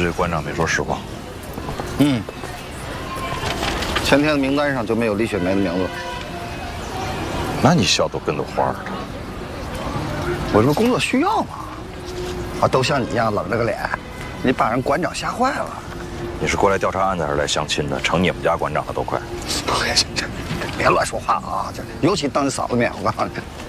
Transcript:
这馆长没说实话。 嗯。前天的名单上就没有李雪梅的名字。 那你笑都跟着花儿的。 我说工作需要嘛。啊，都像你一样冷着个脸，你把人馆长吓坏了。 你是过来调查案子还是来相亲的？成你们家馆长的都快。 别乱说话啊！尤其当你嫂子面，我告诉你。